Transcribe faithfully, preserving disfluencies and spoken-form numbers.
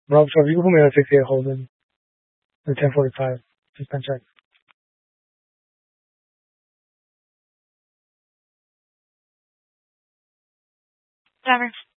Rob, so you who made a sixty-eight holding the ten forty-five. Just been check. Whatever.